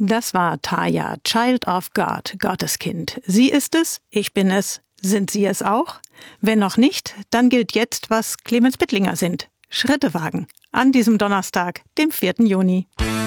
Das war Taya, Child of God, Gotteskind. Sie ist es, ich bin es. Sind Sie es auch? Wenn noch nicht, dann gilt jetzt, was Clemens Bittlinger sind. Schritte wagen. An diesem Donnerstag, dem 4. Juni.